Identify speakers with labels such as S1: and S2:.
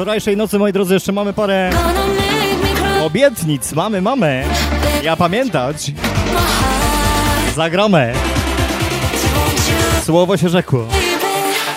S1: Wczorajszej nocy, moi drodzy, jeszcze mamy parę obietnic. Mamy. Ja pamiętać. Zagramy. Słowo się rzekło.